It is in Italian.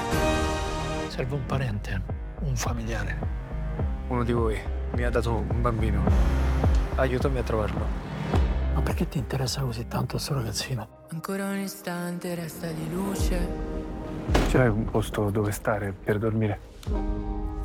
Serve un parente, un familiare. Uno di voi mi ha dato un bambino. Aiutami a trovarlo. Ma perché ti interessa così tanto sto ragazzino? Ancora un istante resta di luce. C'è un posto dove stare per dormire?